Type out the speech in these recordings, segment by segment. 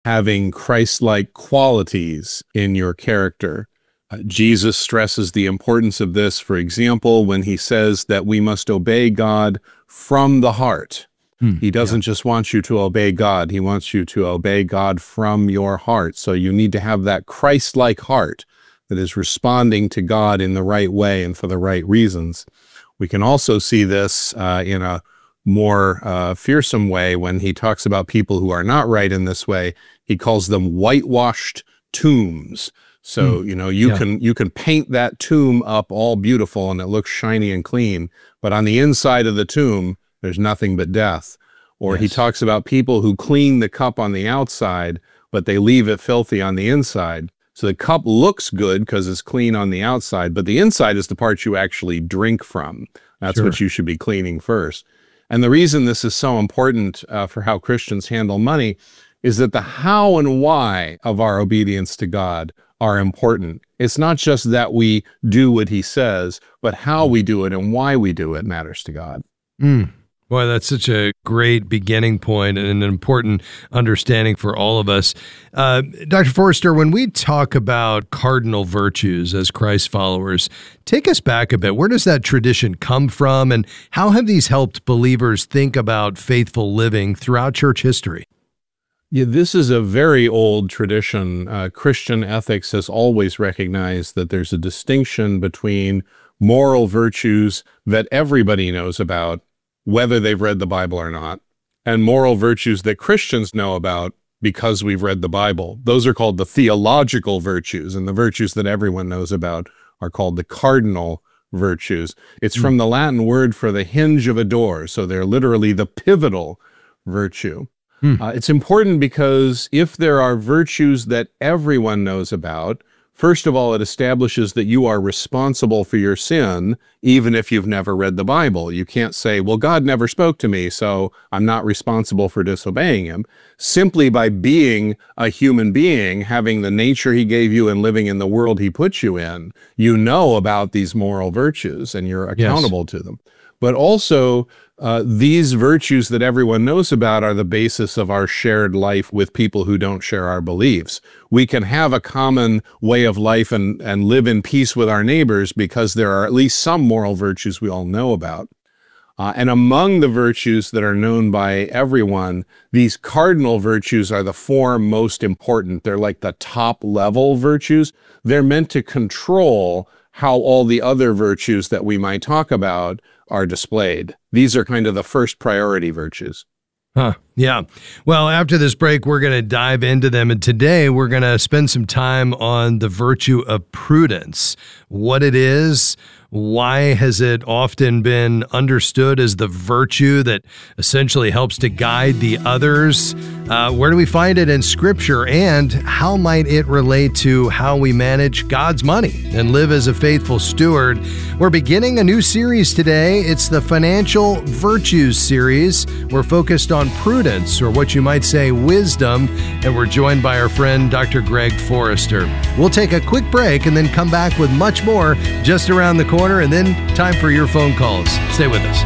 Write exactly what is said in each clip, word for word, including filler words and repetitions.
having Christ-like qualities in your character. Uh, Jesus stresses the importance of this, for example, when he says that we must obey God from the heart. Hmm, he doesn't yeah. just want you to obey God. He wants you to obey God from your heart. So you need to have that Christ-like heart that is responding to God in the right way and for the right reasons. We can also see this uh, in a more uh, fearsome way when he talks about people who are not right in this way. He calls them whitewashed tombs. So, mm, you know, you yeah. can you can paint that tomb up all beautiful and it looks shiny and clean, but on the inside of the tomb, there's nothing but death. Or yes. he talks about people who clean the cup on the outside, but they leave it filthy on the inside. So the cup looks good because it's clean on the outside, but the inside is the part you actually drink from. That's sure. what you should be cleaning first. And the reason this is so important uh, for how Christians handle money is that the how and why of our obedience to God are important. It's not just that we do what he says, but how we do it and why we do it matters to God. Mm. Boy, that's such a great beginning point and an important understanding for all of us. Uh, Doctor Forrester, when we talk about cardinal virtues as Christ followers, take us back a bit. Where does that tradition come from, and how have these helped believers think about faithful living throughout church history? Yeah, this is a very old tradition. Uh, Christian ethics has always recognized that there's a distinction between moral virtues that everybody knows about, whether they've read the Bible or not, and moral virtues that Christians know about because we've read the Bible. Those are called the theological virtues, and the virtues that everyone knows about are called the cardinal virtues. It's mm. from the Latin word for the hinge of a door, so they're literally the pivotal virtue. Mm. Uh, it's important because if there are virtues that everyone knows about, first of all, it establishes that you are responsible for your sin, even if you've never read the Bible. You can't say, well, God never spoke to me, so I'm not responsible for disobeying him. Simply by being a human being, having the nature he gave you and living in the world he put you in, you know about these moral virtues and you're accountable yes. to them. But also, uh, these virtues that everyone knows about are the basis of our shared life with people who don't share our beliefs. We can have a common way of life and, and live in peace with our neighbors because there are at least some moral virtues we all know about. Uh, and among the virtues that are known by everyone, these cardinal virtues are the four most important. They're like the top level virtues. They're meant to control how all the other virtues that we might talk about are displayed. These are kind of the first priority virtues. Huh. Yeah. Well, after this break, we're going to dive into them. And today we're going to spend some time on the virtue of prudence, what it is, why has it often been understood as the virtue that essentially helps to guide the others? Uh, where do we find it in Scripture? And how might it relate to how we manage God's money and live as a faithful steward? We're beginning a new series today. It's the Financial Virtues series. We're focused on prudence, or what you might say wisdom, and we're joined by our friend Doctor Greg Forrester. We'll take a quick break and then come back with much more just around the corner. And then time for your phone calls. Stay with us.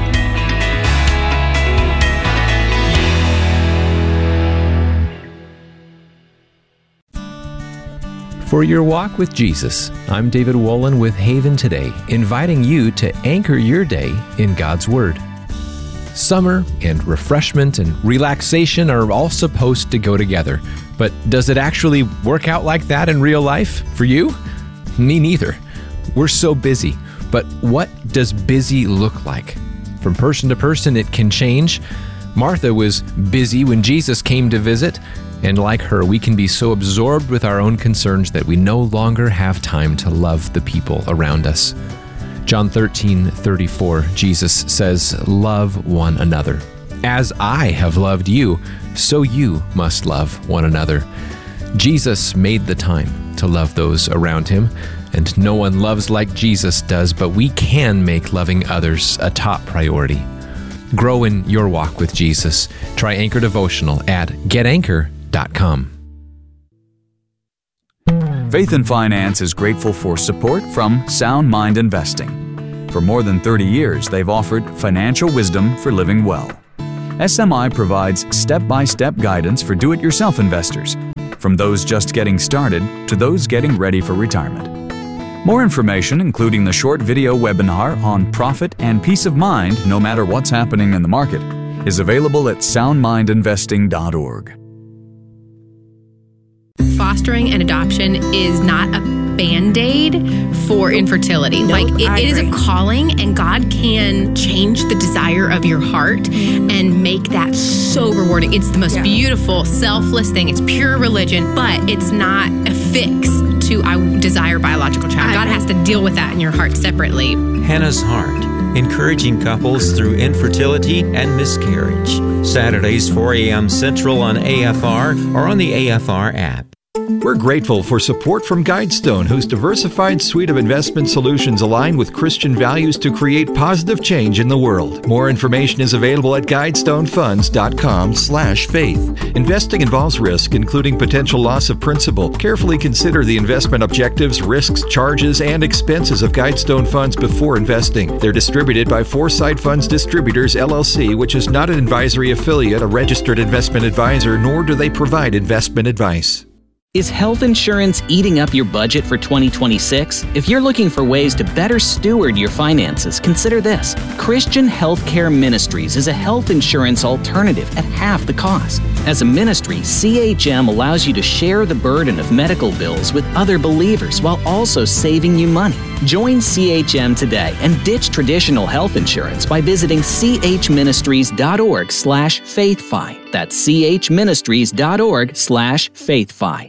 For your walk with Jesus, I'm David Wolin with Haven Today, inviting you to anchor your day in God's Word. Summer and refreshment and relaxation are all supposed to go together, but does it actually work out like that in real life for you? Me neither. We're so busy. But what does busy look like? From person to person, it can change. Martha was busy when Jesus came to visit, and like her, we can be so absorbed with our own concerns that we no longer have time to love the people around us. John thirteen thirty-four, Jesus says, "Love one another. As I have loved you, so you must love one another." Jesus made the time to love those around him, and no one loves like Jesus does, but we can make loving others a top priority. Grow in your walk with Jesus. Try Anchor Devotional at get anchor dot com. Faith and Finance is grateful for support from Sound Mind Investing. For more than thirty years, they've offered financial wisdom for living well. S M I provides step-by-step guidance for do-it-yourself investors from those just getting started to those getting ready for retirement. More information, including the short video webinar on profit and peace of mind no matter what's happening in the market, is available at sound mind investing dot org. Fostering and adoption is not a Band-Aid for infertility. Nope, like it, I it is a agree. calling, and God can change the desire of your heart and make that so rewarding. It's the most Yeah. beautiful, selfless thing. It's pure religion, but it's not a fix to I desire biological child. I God agree. has to deal with that in your heart separately. Hannah's Heart, encouraging couples through infertility and miscarriage. Saturdays, four a.m. Central on A F R or on the A F R app. We're grateful for support from Guidestone, whose diversified suite of investment solutions align with Christian values to create positive change in the world. More information is available at guidestonefunds dot com slash faith. Investing involves risk, including potential loss of principal. Carefully consider the investment objectives, risks, charges, and expenses of Guidestone Funds before investing. They're distributed by Foresight Funds Distributors, L L C, which is not an advisory affiliate, a registered investment advisor, nor do they provide investment advice. Is health insurance eating up your budget for twenty twenty-six? If you're looking for ways to better steward your finances, consider this. Christian Healthcare Ministries is a health insurance alternative at half the cost. As a ministry, C H M allows you to share the burden of medical bills with other believers while also saving you money. Join C H M today and ditch traditional health insurance by visiting chministries.org slash faithfi. That's chministries.org slash faithfi.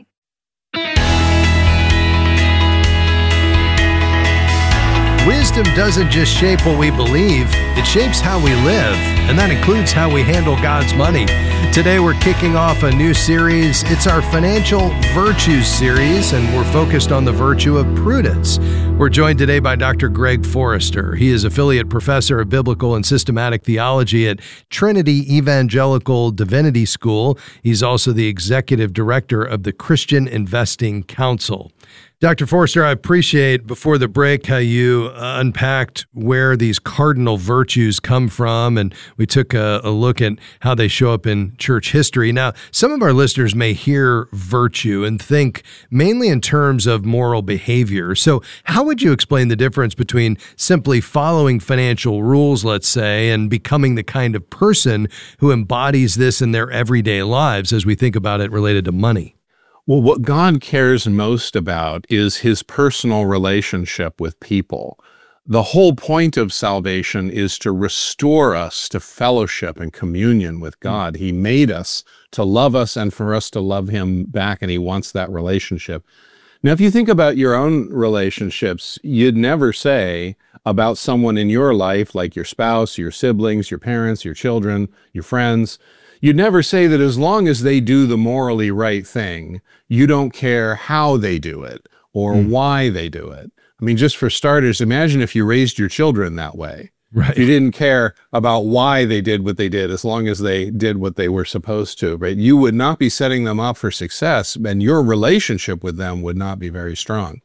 Wisdom doesn't just shape what we believe, it shapes how we live, and that includes how we handle God's money. Today we're kicking off a new series. It's our Financial Virtues series, and we're focused on the virtue of prudence. We're joined today by Doctor Greg Forrester. He is affiliate professor of biblical and systematic theology at Trinity Evangelical Divinity School. He's also the executive director of the Christian Investing Council. Doctor Forrester, I appreciate before the break how you uh, unpacked where these cardinal virtues come from, and we took a, a look at how they show up in church history. Now, some of our listeners may hear virtue and think mainly in terms of moral behavior. So how would you explain the difference between simply following financial rules, let's say, and becoming the kind of person who embodies this in their everyday lives as we think about it related to money? Well, what God cares most about is his personal relationship with people. The whole point of salvation is to restore us to fellowship and communion with God. He made us to love us and for us to love him back, and he wants that relationship. Now, if you think about your own relationships, you'd never say about someone in your life, like your spouse, your siblings, your parents, your children, your friends, you'd never say that as long as they do the morally right thing, you don't care how they do it or mm. why they do it. I mean, just for starters, imagine if you raised your children that way. Right. You didn't care about why they did what they did, as long as they did what they were supposed to, right? You would not be setting them up for success, and your relationship with them would not be very strong.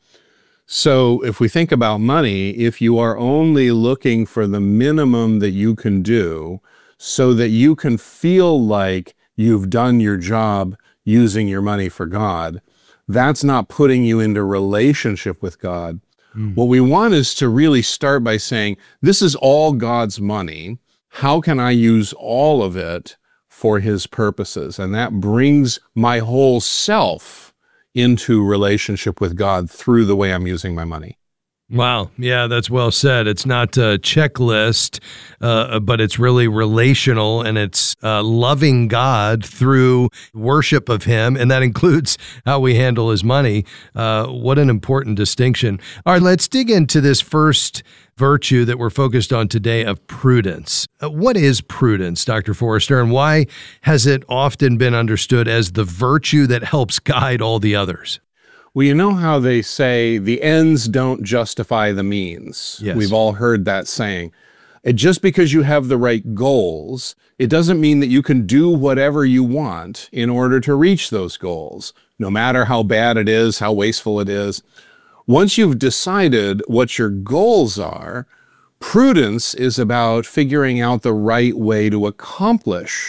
So if we think about money, if you are only looking for the minimum that you can do so that you can feel like you've done your job using your money for God, that's not putting you into relationship with God. Mm. What we want is to really start by saying, this is all God's money. How can I use all of it for his purposes? And that brings my whole self into relationship with God through the way I'm using my money. Wow. Yeah, that's well said. It's not a checklist, uh, but it's really relational, and it's uh, loving God through worship of him, and that includes how we handle his money. Uh, what an important distinction. All right, let's dig into this first virtue that we're focused on today of prudence. Uh, what is prudence, Doctor Forrester, and why has it often been understood as the virtue that helps guide all the others? Well, you know how they say the ends don't justify the means. Yes. We've all heard that saying. And just because you have the right goals, it doesn't mean that you can do whatever you want in order to reach those goals, no matter how bad it is, how wasteful it is. Once you've decided what your goals are, prudence is about figuring out the right way to accomplish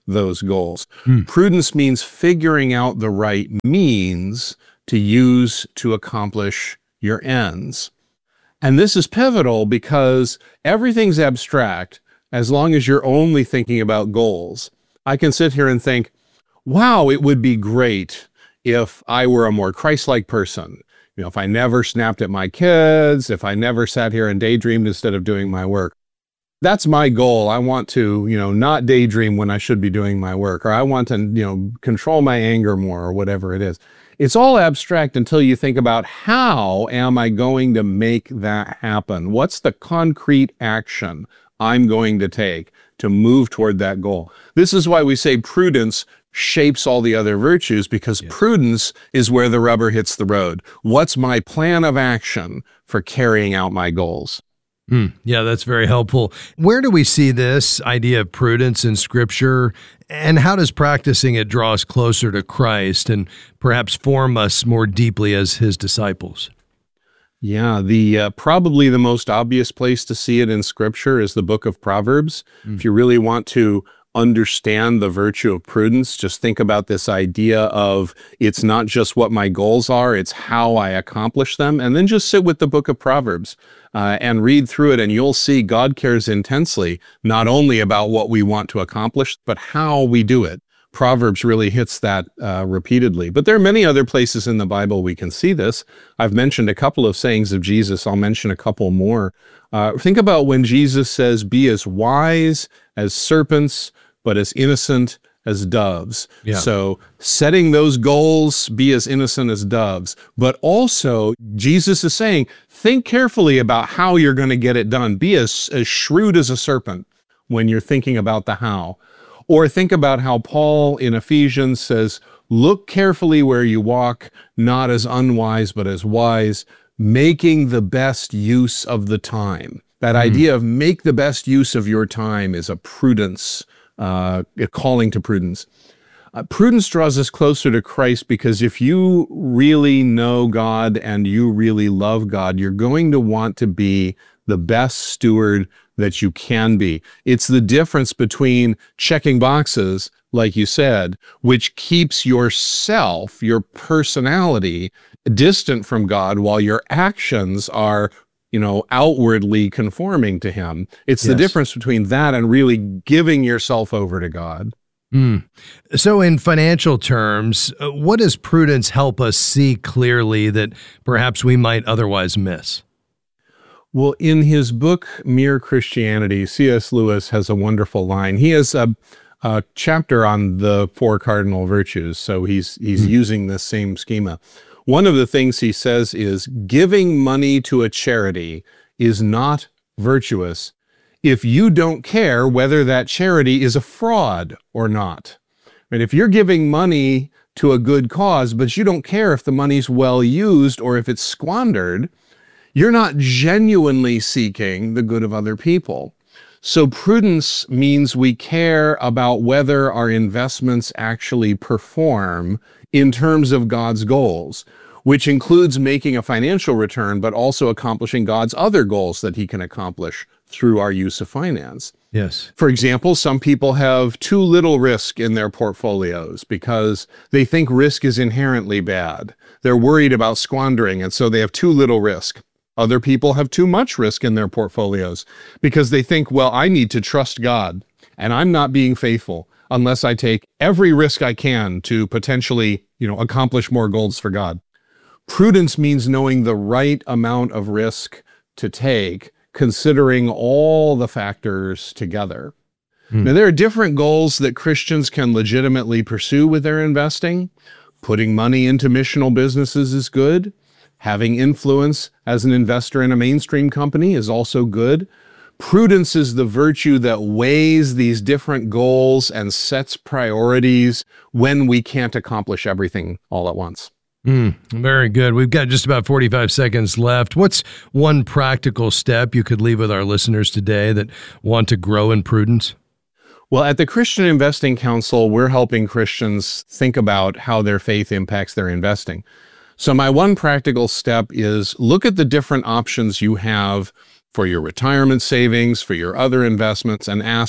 those goals. Hmm. Prudence means figuring out the right means to use to accomplish your ends. And this is pivotal because everything's abstract as long as you're only thinking about goals. I can sit here and think, wow, it would be great if I were a more Christ-like person. You know, if I never snapped at my kids, if I never sat here and daydreamed instead of doing my work. That's my goal. I want to, you know, not daydream when I should be doing my work, or I want to, you know, control my anger more, or whatever it is. It's all abstract until you think about, how am I going to make that happen? What's the concrete action I'm going to take to move toward that goal? This is why we say prudence shapes all the other virtues, because yes. prudence is where the rubber hits the road. What's my plan of action for carrying out my goals? Mm, yeah, that's very helpful. Where do we see this idea of prudence in Scripture, and how does practicing it draw us closer to Christ and perhaps form us more deeply as his disciples? Yeah, the uh, probably the most obvious place to see it in Scripture is the book of Proverbs. Mm. If you really want to understand the virtue of prudence, just think about this idea of it's not just what my goals are, it's how I accomplish them. And then just sit with the book of Proverbs uh, and read through it, and you'll see God cares intensely, not only about what we want to accomplish, but how we do it. Proverbs really hits that uh, repeatedly. But there are many other places in the Bible we can see this. I've mentioned a couple of sayings of Jesus. I'll mention a couple more. Uh, think about when Jesus says, be as wise as serpents, but as innocent as doves. Yeah. So setting those goals, be as innocent as doves. But also, Jesus is saying, think carefully about how you're going to get it done. Be as, as shrewd as a serpent when you're thinking about the how. Or think about how Paul in Ephesians says, look carefully where you walk, not as unwise, but as wise, making the best use of the time. That mm. idea of make the best use of your time is a prudence, uh, a calling to prudence. Uh, prudence draws us closer to Christ, because if you really know God and you really love God, you're going to want to be the best steward that you can be. It's the difference between checking boxes, like you said, which keeps yourself, your personality, distant from God, while your actions are, you know, outwardly conforming to him. It's yes. the difference between that and really giving yourself over to God. Mm. So in financial terms, uh, what does prudence help us see clearly that perhaps we might otherwise miss? Well, in his book, Mere Christianity, C S Lewis has a wonderful line. He has a, a chapter on the four cardinal virtues, so he's he's mm-hmm. using this same schema. One of the things he says is giving money to a charity is not virtuous if you don't care whether that charity is a fraud or not. Right? If you're giving money to a good cause, but you don't care if the money's well used or if it's squandered, you're not genuinely seeking the good of other people. So prudence means we care about whether our investments actually perform in terms of God's goals, which includes making a financial return, but also accomplishing God's other goals that he can accomplish through our use of finance. Yes. For example, some people have too little risk in their portfolios because they think risk is inherently bad. They're worried about squandering, and so they have too little risk. Other people have too much risk in their portfolios because they think, well, I need to trust God, and I'm not being faithful unless I take every risk I can to potentially, you know, accomplish more goals for God. Prudence means knowing the right amount of risk to take, considering all the factors together. Hmm. Now, there are different goals that Christians can legitimately pursue with their investing. Putting money into missional businesses is good. Having influence as an investor in a mainstream company is also good. Prudence is the virtue that weighs these different goals and sets priorities when we can't accomplish everything all at once. Mm, very good. We've got just about forty-five seconds left. What's one practical step you could leave with our listeners today that want to grow in prudence? Well, at the Christian Investing Council, we're helping Christians think about how their faith impacts their investing. So my one practical step is look at the different options you have for your retirement savings, for your other investments, and ask,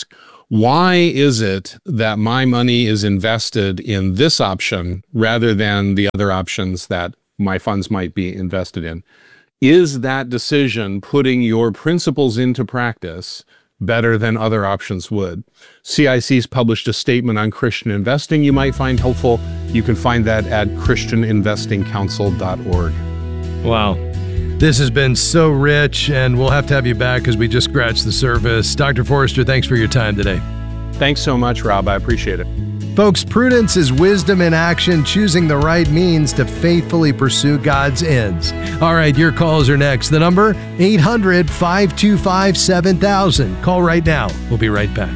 Why is it that my money is invested in this option rather than the other options that my funds might be invested in? Is that decision putting your principles into practice better than other options would? C I C's published a statement on Christian investing you might find helpful. You can find that at christian investing council dot org. Wow. This has been so rich, and we'll have to have you back because we just scratched the surface. Doctor Forrester, thanks for your time today. Thanks so much, Rob. I appreciate it. Folks, prudence is wisdom in action, choosing the right means to faithfully pursue God's ends. All right, your calls are next. The number, eight hundred, five two five, seven thousand. Call right now. We'll be right back.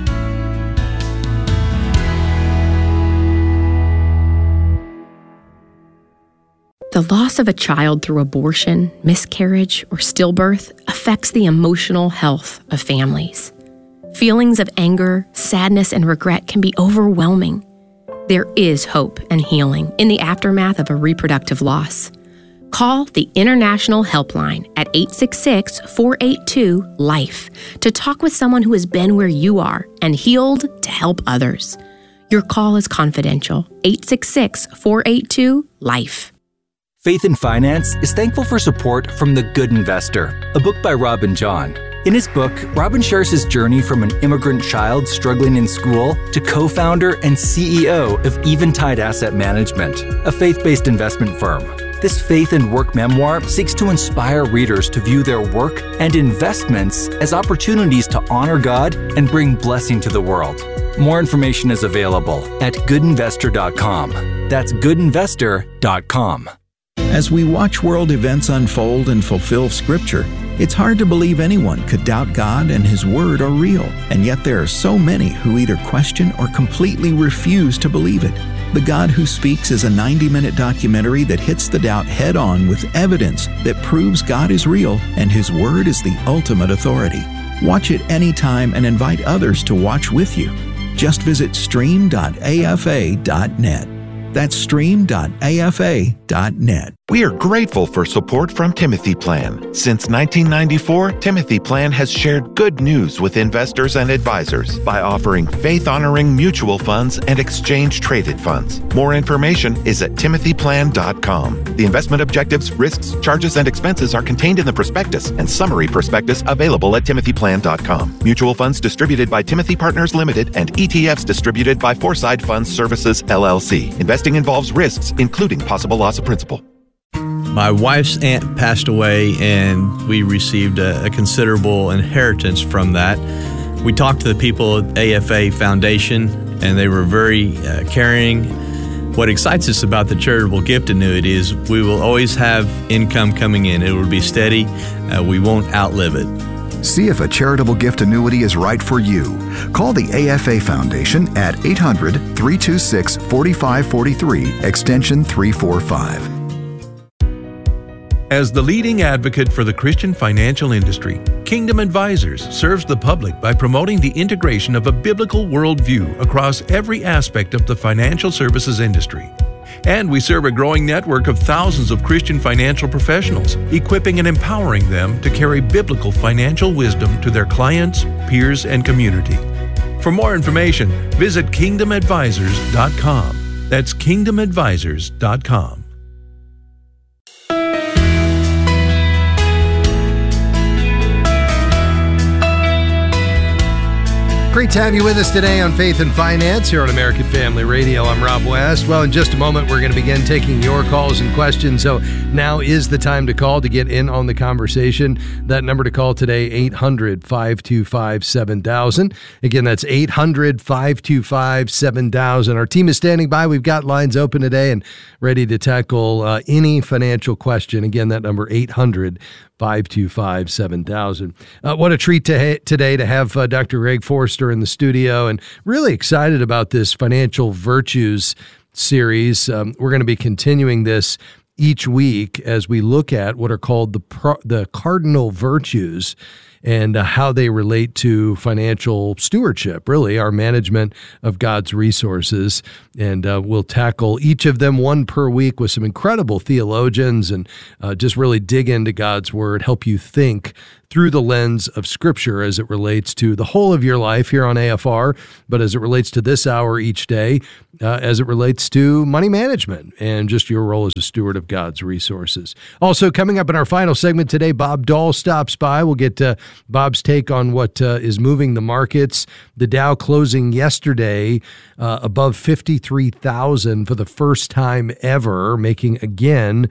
The loss of a child through abortion, miscarriage, or stillbirth affects the emotional health of families. Feelings of anger, sadness, and regret can be overwhelming. There is hope and healing in the aftermath of a reproductive loss. Call the International Helpline at eight six six, four eight two, LIFE to talk with someone who has been where you are and healed to help others. Your call is confidential. eight six six, four eight two, LIFE. Faith in Finance is thankful for support from The Good Investor, a book by Robin John. In his book, Robin shares his journey from an immigrant child struggling in school to co-founder and C E O of Eventide Asset Management, a faith-based investment firm. This faith and work memoir seeks to inspire readers to view their work and investments as opportunities to honor God and bring blessing to the world. More information is available at good investor dot com. That's good investor dot com. As we watch world events unfold and fulfill Scripture, it's hard to believe anyone could doubt God and His Word are real, and yet there are so many who either question or completely refuse to believe it. The God Who Speaks is a ninety-minute documentary that hits the doubt head-on with evidence that proves God is real and His Word is the ultimate authority. Watch it anytime and invite others to watch with you. Just visit stream dot a f a dot net. That's stream dot a f a dot net. We are grateful for support from Timothy Plan. Since nineteen ninety-four, Timothy Plan has shared good news with investors and advisors by offering faith-honoring mutual funds and exchange-traded funds. More information is at timothy plan dot com. The investment objectives, risks, charges, and expenses are contained in the prospectus and summary prospectus available at timothy plan dot com. Mutual funds distributed by Timothy Partners Limited and E T Fs distributed by Foreside Funds Services, L L C. Investing involves risks, including possible loss of principal. My wife's aunt passed away, and we received a, a considerable inheritance from that. We talked to the people at A F A Foundation, and they were very uh, caring. What excites us about the charitable gift annuity is we will always have income coming in. It will be steady. Uh, we won't outlive it. See if a charitable gift annuity is right for you. Call the A F A Foundation at eight hundred, three two six, four five four three, extension three forty-five. As the leading advocate for the Christian financial industry, Kingdom Advisors serves the public by promoting the integration of a biblical worldview across every aspect of the financial services industry. And we serve a growing network of thousands of Christian financial professionals, equipping and empowering them to carry biblical financial wisdom to their clients, peers, and community. For more information, visit kingdom advisors dot com. That's kingdom advisors dot com. Great to have you with us today on Faith and Finance here on American Family Radio. I'm Rob West. Well, in just a moment, we're going to begin taking your calls and questions. So now is the time to call to get in on the conversation. That number to call today, eight hundred, five two five, seven thousand. Again, that's eight hundred, five two five, seven thousand. Our team is standing by. We've got lines open today and ready to tackle uh, any financial question. Again, that number, eight hundred, five two five, seven thousand. Uh, what a treat to ha- today to have uh, Doctor Greg Forrester in the studio, and really excited about this Financial Virtues series. Um, we're going to be continuing this each week as we look at what are called the pro- the cardinal virtues. and uh, how they relate to financial stewardship, really, our management of God's resources. And uh, we'll tackle each of them one per week with some incredible theologians and uh, just really dig into God's Word, help you think through the lens of Scripture as it relates to the whole of your life here on A F R, but as it relates to this hour each day, uh, as it relates to money management and just your role as a steward of God's resources. Also, coming up in our final segment today, Bob Dahl stops by. We'll get uh, Bob's take on what uh, is moving the markets. The Dow closing yesterday uh, above fifty-three thousand for the first time ever, making again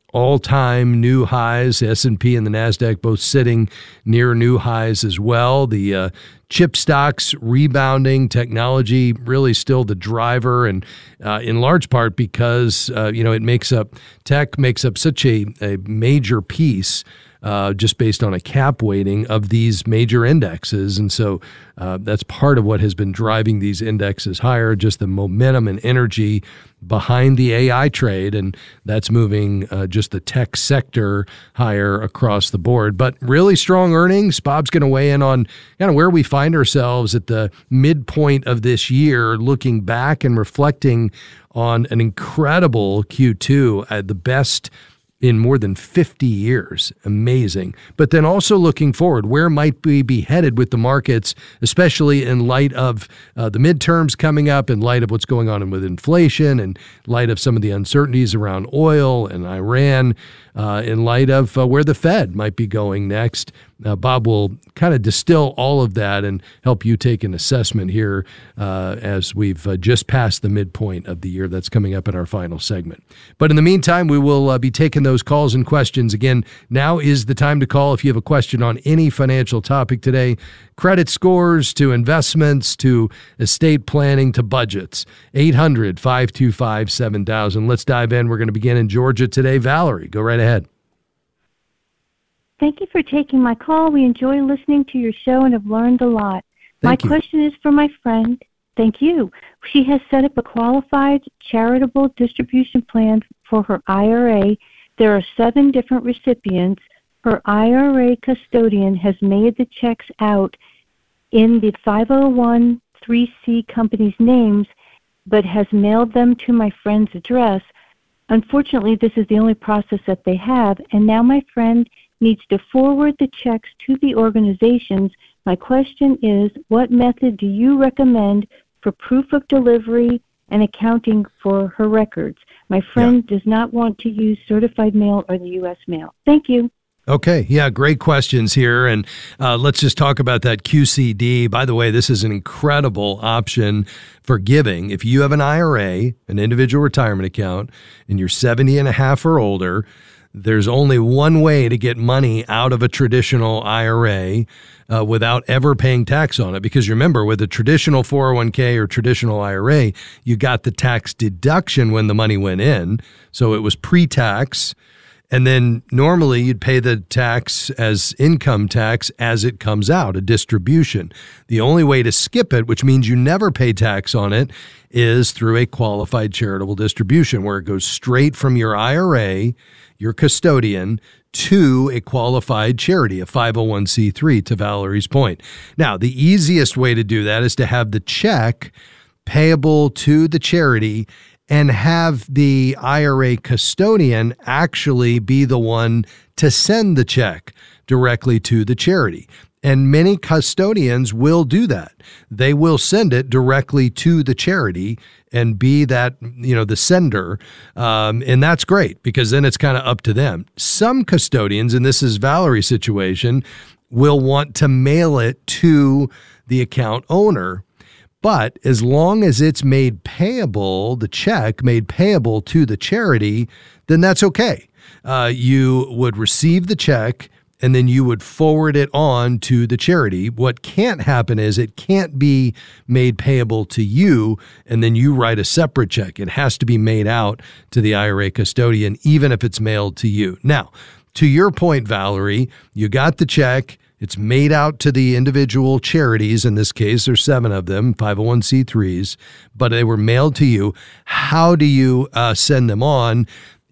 all-time new highs. The S and P and the NASDAQ both sitting near new highs as well. The uh, chip stocks rebounding, technology really still the driver, and uh, in large part because uh, you know it makes up tech makes up such a, a major piece. Uh, just based on a cap weighting of these major indexes. And so uh, that's part of what has been driving these indexes higher, just the momentum and energy behind the A I trade. And that's moving uh, just the tech sector higher across the board. But really strong earnings. Bob's going to weigh in on kind of where we find ourselves at the midpoint of this year, looking back and reflecting on an incredible Q two, uh, the best in more than fifty years. Amazing. But then also looking forward, where might we be headed with the markets, especially in light of uh, the midterms coming up, in light of what's going on with inflation, in light of some of the uncertainties around oil and Iran, uh, in light of uh, where the Fed might be going next. Uh, Bob will kind of distill all of that and help you take an assessment here uh, as we've uh, just passed the midpoint of the year. That's coming up in our final segment. But in the meantime, we will uh, be taking those calls and questions. Again, now is the time to call if you have a question on any financial topic today, credit scores to investments to estate planning to budgets. eight hundred, five two five, seven thousand. Let's dive in. We're going to begin in Georgia today. Valerie, go right ahead. Thank you for taking my call. We enjoy listening to your show and have learned a lot. Thank my you. question is for my friend. Thank you. She has set up a qualified charitable distribution plan for her I R A. There are seven different recipients. Her I R A custodian has made the checks out in the five oh one three C company's names, but has mailed them to my friend's address. Unfortunately, this is the only process that they have, and now my friend needs to forward the checks to the organizations. My question is, what method do you recommend for proof of delivery and accounting for her records? My friend yeah. does not want to use certified mail or the U S mail. Thank you. Okay. Yeah, great questions here. And uh, let's just talk about that Q C D. By the way, this is an incredible option for giving. If you have an I R A, an individual retirement account, and you're seventy and a half or older, there's only one way to get money out of a traditional I R A uh, without ever paying tax on it. Because remember, with a traditional four oh one k or traditional I R A, you got the tax deduction when the money went in. So it was pre-tax. And then normally you'd pay the tax as income tax as it comes out, a distribution. The only way to skip it, which means you never pay tax on it, is through a qualified charitable distribution where it goes straight from your I R A, your custodian, to a qualified charity, a five oh one c three, to Valerie's point. Now, the easiest way to do that is to have the check payable to the charity and have the I R A custodian actually be the one to send the check directly to the charity. And many custodians will do that. They will send it directly to the charity and be that, you know, the sender. Um, and that's great because then it's kind of up to them. Some custodians, and this is Valerie's situation, will want to mail it to the account owner. But as long as it's made payable, the check made payable to the charity, then that's okay. Uh, you would receive the check and then you would forward it on to the charity. What can't happen is it can't be made payable to you and then you write a separate check. It has to be made out to the I R A custodian, even if it's mailed to you. Now, to your point, Valerie, you got the check. It's made out to the individual charities. In this case, there's seven of them, five oh one c threes, but they were mailed to you. How do you uh, send them on? If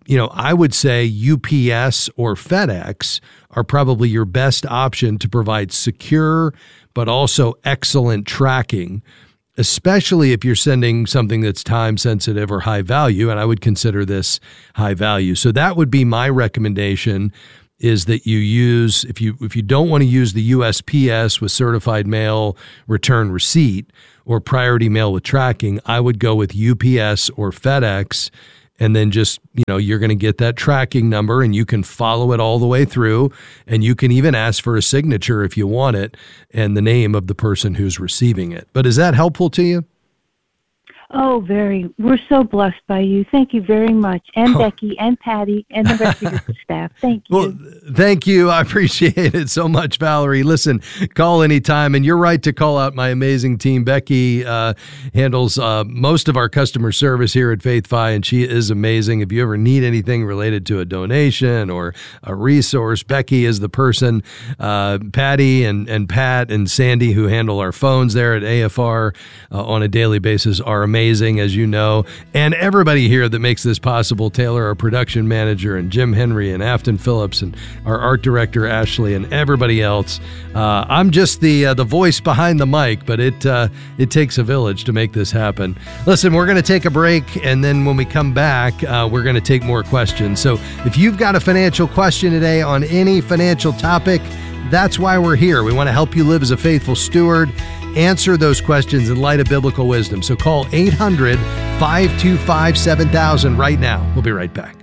you know, I would say U P S or FedEx are probably your best option to provide secure but also excellent tracking, especially if you're sending something that's time sensitive or high value, and I would consider this high value. So that would be my recommendation, is that you use, if you if you don't want to use the U S P S with certified mail return receipt or priority mail with tracking, I would go with U P S or FedEx. And then just, you know, you're going to get that tracking number and you can follow it all the way through. And you can even ask for a signature if you want it and the name of the person who's receiving it. But is that helpful to you? Oh, very. We're so blessed by you. Thank you very much. And oh. Becky and Patty and the rest of your staff. Thank you. Well, thank you. I appreciate it so much, Valerie. Listen, call anytime. And you're right to call out my amazing team. Becky uh, handles uh, most of our customer service here at FaithFi, and she is amazing. If you ever need anything related to a donation or a resource, Becky is the person. Uh, Patty and, and Pat and Sandy, who handle our phones there at A F R uh, on a daily basis, are amazing. Amazing, as you know, and everybody here that makes this possible. Taylor, our production manager, and Jim Henry and Afton Phillips, and our art director Ashley, and everybody else. Uh, I'm just the uh, the voice behind the mic, but it uh, it takes a village to make this happen. Listen, we're going to take a break, and then when we come back, uh, we're going to take more questions. So if you've got a financial question today on any financial topic, that's why we're here. We want to help you live as a faithful steward. Answer those questions in light of biblical wisdom. So call eight hundred, five two five, seven thousand right now. We'll be right back.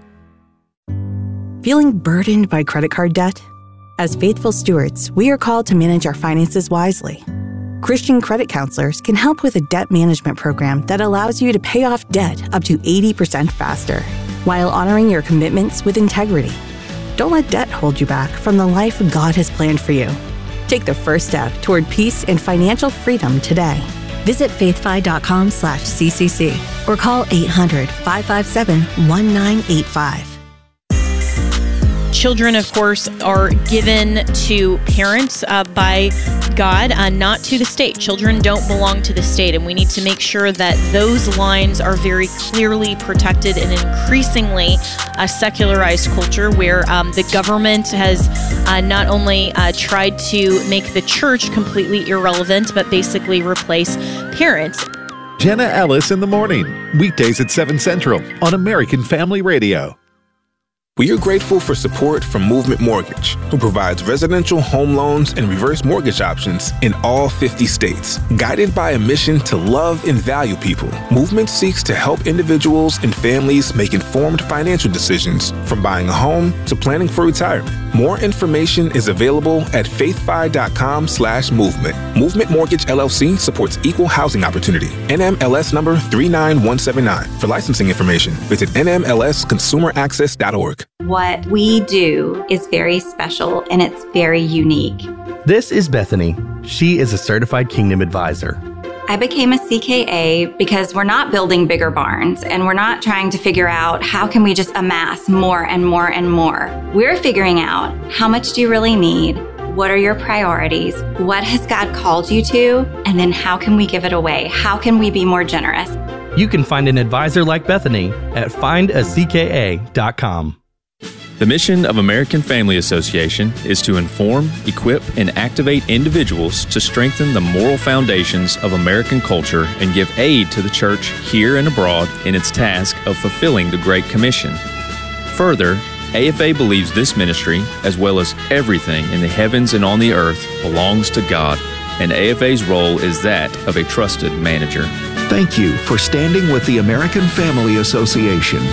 Feeling burdened by credit card debt? As faithful stewards, we are called to manage our finances wisely. Christian credit counselors can help with a debt management program that allows you to pay off debt up to eighty percent faster, while honoring your commitments with integrity. Don't let debt hold you back from the life God has planned for you. Take the first step toward peace and financial freedom today. Visit faithfi.com slash CCC or call eight hundred, five five seven, one nine eight five. Children, of course, are given to parents uh, by God, uh, not to the state. Children don't belong to the state, and we need to make sure that those lines are very clearly protected in an increasingly uh, secularized culture where um, the government has uh, not only uh, tried to make the church completely irrelevant, but basically replace parents. Jenna Ellis in the morning, weekdays at seven Central on American Family Radio. We are grateful for support from Movement Mortgage, who provides residential home loans and reverse mortgage options in all fifty states. Guided by a mission to love and value people, Movement seeks to help individuals and families make informed financial decisions, from buying a home to planning for retirement. More information is available at faithfi.com slash movement. Movement Mortgage L L C supports equal housing opportunity. N M L S number three nine one seven nine. For licensing information, visit N M L S consumer access dot org. What we do is very special and it's very unique. This is Bethany. She is a certified Kingdom advisor. I became a C K A because we're not building bigger barns and we're not trying to figure out how can we just amass more and more and more. We're figuring out how much do you really need? What are your priorities? What has God called you to? And then how can we give it away? How can we be more generous? You can find an advisor like Bethany at find a c k a dot com. The mission of American Family Association is to inform, equip, and activate individuals to strengthen the moral foundations of American culture and give aid to the church here and abroad in its task of fulfilling the Great Commission. Further, A F A believes this ministry, as well as everything in the heavens and on the earth, belongs to God, and A F A's role is that of a trusted manager. Thank you for standing with the American Family Association.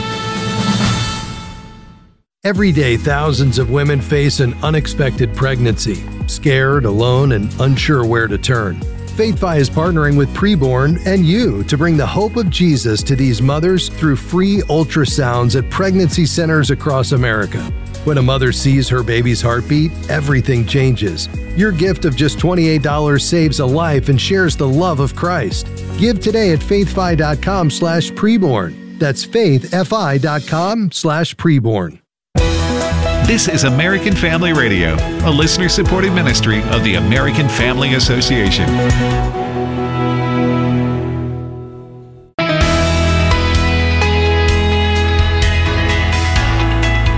Every day, thousands of women face an unexpected pregnancy, scared, alone, and unsure where to turn. FaithFi is partnering with Preborn and you to bring the hope of Jesus to these mothers through free ultrasounds at pregnancy centers across America. When a mother sees her baby's heartbeat, everything changes. Your gift of just twenty-eight dollars saves a life and shares the love of Christ. Give today at faithfi.com slash preborn. That's faithfi.com slash preborn. This is American Family Radio, a listener-supported ministry of the American Family Association.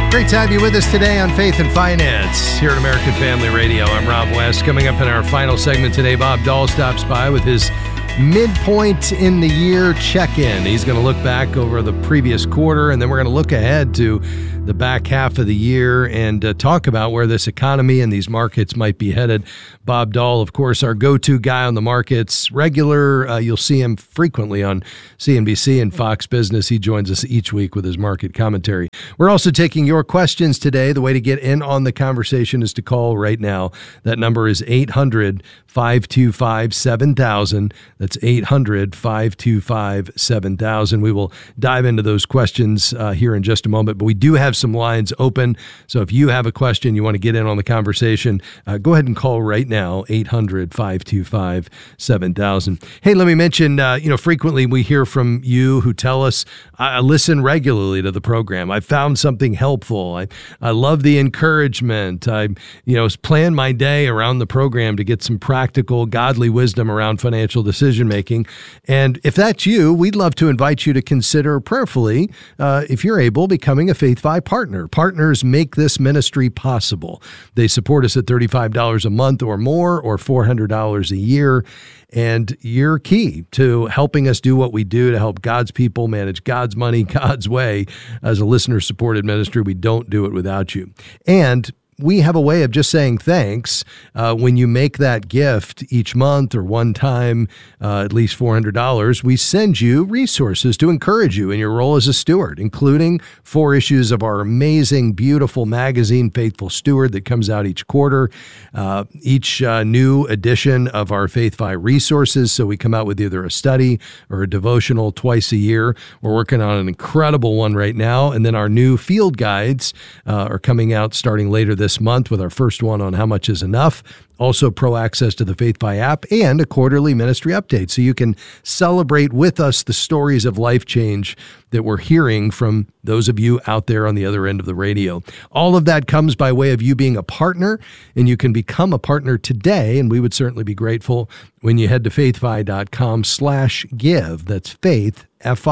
Great to have you with us today on Faith and Finance here at American Family Radio. I'm Rob West. Coming up in our final segment today, Bob Dahl stops by with his midpoint in the year check-in. He's going to look back over the previous quarter, and then we're going to look ahead to the back half of the year and uh, talk about where this economy and these markets might be headed. Bob Dahl, of course, our go-to guy on the markets, regular. Uh, you'll see him frequently on C N B C and Fox Business. He joins us each week with his market commentary. We're also taking your questions today. The way to get in on the conversation is to call right now. That number is eight hundred, five two five, seven thousand. That's eight hundred, five two five, seven thousand. We will dive into those questions uh, here in just a moment, but we do have some lines open. So if you have a question, you want to get in on the conversation, uh, go ahead and call right now, eight hundred, five two five, seven thousand. Hey, let me mention, uh, you know, frequently we hear from you who tell us, I listen regularly to the program. I found something helpful. I, I love the encouragement. I, you know, plan my day around the program to get some practical, godly wisdom around financial decision making. And if that's you, we'd love to invite you to consider prayerfully, uh, if you're able, becoming a FaithFi partner. Partners make this ministry possible. They support us at thirty-five dollars a month or more, or four hundred dollars a year. And you're key to helping us do what we do to help God's people manage God's money, God's way. As a listener-supported ministry, we don't do it without you. And we have a way of just saying thanks uh, when you make that gift each month or one time, uh, at least four hundred dollars. We send you resources to encourage you in your role as a steward, including four issues of our amazing, beautiful magazine, Faithful Steward, that comes out each quarter, uh, each uh, new edition of our FaithFi resources. So we come out with either a study or a devotional twice a year. We're working on an incredible one right now. And then our new field guides uh, are coming out starting later this month with our first one on how much is enough. Also, pro access to the FaithFi app and a quarterly ministry update, so you can celebrate with us the stories of life change that we're hearing from those of you out there on the other end of the radio. All of that comes by way of you being a partner, and you can become a partner today, and we would certainly be grateful when you head to faithfi.com slash give. That's faith,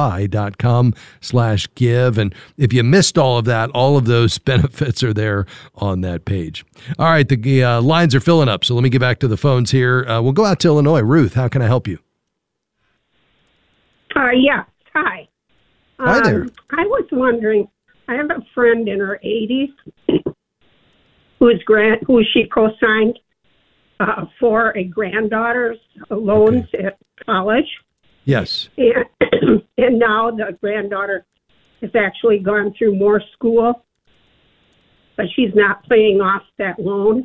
fi.com slash give. And if you missed all of that, all of those benefits are there on that page. All right, the uh, lines are filling up, so let me get back to the phones here. Uh, we'll go out to Illinois. Ruth, how can I help you? Uh, yeah, hi. Hi there. Um, I was wondering, I have a friend in her eighties who's grant, who she co-signed uh, for a granddaughter's loans okay. at college. Yes. And, and now the granddaughter has actually gone through more school, but she's not paying off that loan.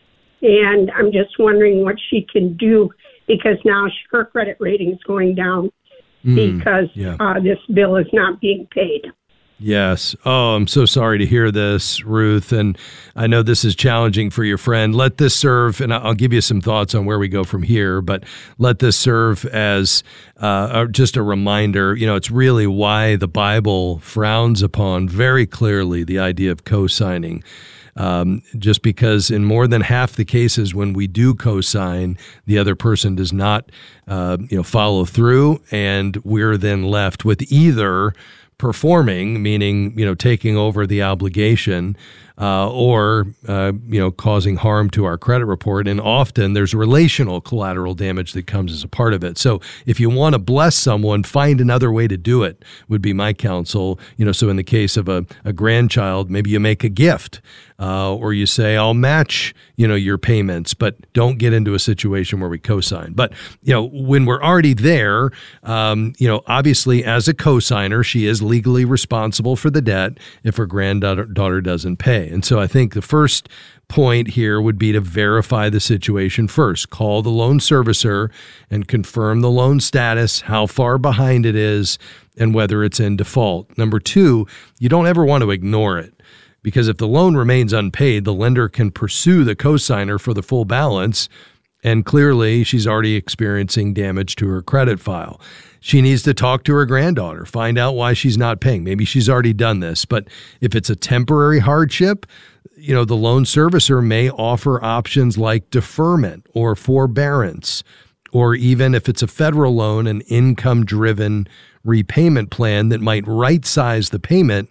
And I'm just wondering what she can do, because now she, her credit rating is going down mm, because yeah. uh, this bill is not being paid. Yes. Oh, I'm so sorry to hear this, Ruth. And I know this is challenging for your friend. Let this serve, and I'll give you some thoughts on where we go from here, but let this serve as uh, just a reminder. You know, it's really why the Bible frowns upon very clearly the idea of co-signing. Um, just because in more than half the cases when we do co-sign, the other person does not, uh, you know, follow through, and we're then left with either performing, meaning, you know, taking over the obligation, uh, or, uh, you know, causing harm to our credit report. And often there's relational collateral damage that comes as a part of it. So if you want to bless someone, find another way to do it, would be my counsel. You know, so in the case of a, a grandchild, maybe you make a gift, uh, or you say, I'll match, you know, your payments, but don't get into a situation where we co-sign. But, you know, when we're already there, um, you know, obviously as a co-signer, she is legally responsible for the debt if her granddaughter daughter doesn't pay. And so I think the first point here would be to verify the situation first. Call the loan servicer and confirm the loan status, how far behind it is, and whether it's in default. Number two, you don't ever want to ignore it, because if the loan remains unpaid, the lender can pursue the cosigner for the full balance, and clearly she's already experiencing damage to her credit file. She needs to talk to her granddaughter, find out why she's not paying. Maybe she's already done this, but if it's a temporary hardship, you know, the loan servicer may offer options like deferment or forbearance, or even if it's a federal loan, an income-driven repayment plan that might right-size the payment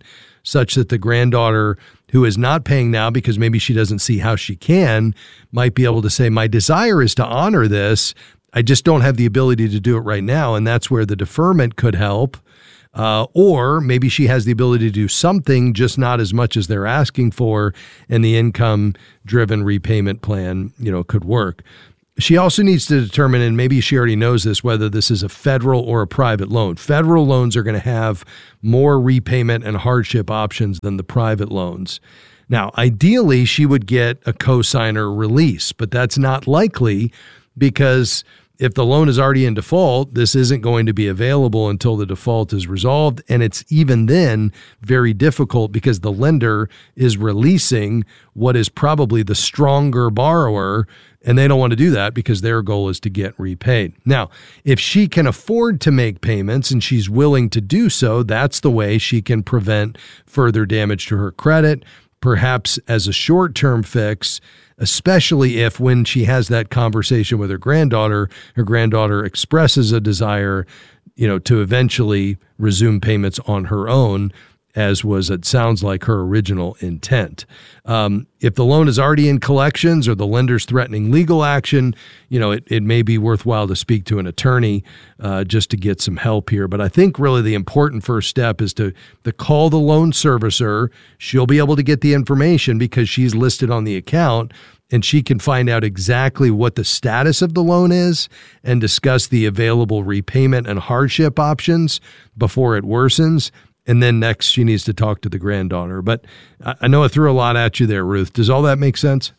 such that the granddaughter who is not paying now because maybe she doesn't see how she can might be able to say, my desire is to honor this. I just don't have the ability to do it right now. And that's where the deferment could help. Uh, or maybe she has the ability to do something, just not as much as they're asking for, and the income-driven repayment plan, you know, could work. She also needs to determine, and maybe she already knows this, whether this is a federal or a private loan. Federal loans are going to have more repayment and hardship options than the private loans. Now, ideally, she would get a cosigner release, but that's not likely because if the loan is already in default, this isn't going to be available until the default is resolved. And it's even then very difficult because the lender is releasing what is probably the stronger borrower, and they don't want to do that because their goal is to get repaid. Now, if she can afford to make payments and she's willing to do so, that's the way she can prevent further damage to her credit, perhaps as a short-term fix, especially if when she has that conversation with her granddaughter, her granddaughter expresses a desire, you know, to eventually resume payments on her own, as was, it sounds like, her original intent. Um, if the loan is already in collections or the lender's threatening legal action, you know, it, it may be worthwhile to speak to an attorney uh, just to get some help here. But I think really the important first step is to, to call the loan servicer. She'll be able to get the information because she's listed on the account, and she can find out exactly what the status of the loan is and discuss the available repayment and hardship options before it worsens. And then next, she needs to talk to the granddaughter. But I know I threw a lot at you there, Ruth. Does all that make sense?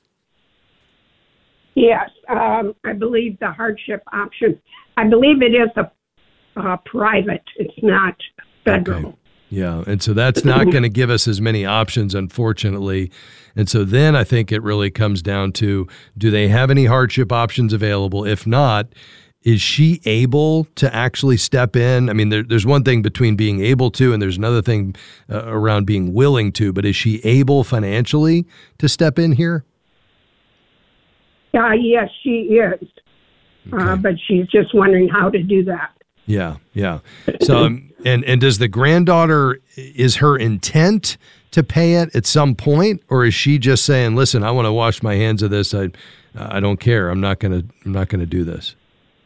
Yes. Um, I believe the hardship option, I believe it is a uh, private. It's not federal. Okay. Yeah. And so that's not going to give us as many options, unfortunately. And so then I think it really comes down to, do they have any hardship options available? If not, is she able to actually step in? I mean, there, there's one thing between being able to, and there's another thing uh, around being willing to, but is she able financially to step in here? Uh, yes, she is. Okay. Uh, but she's just wondering how to do that. Yeah, yeah. So, um, and, and does the granddaughter, is her intent to pay it at some point, or is she just saying, listen, I want to wash my hands of this. I, I don't care. I'm not going to, I'm not going to do this.